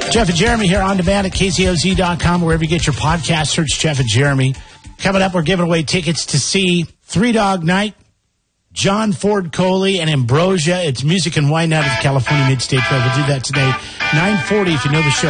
Jeff and Jeremy here on demand at KZOZ.com. Wherever you get your podcast, search Jeff and Jeremy. Coming up, we're giving away tickets to see Three Dog Night, John Ford Coley, and Ambrosia. It's music and wine night at the California Mid-State Fair. We'll do that today, 9:40 if you know the show.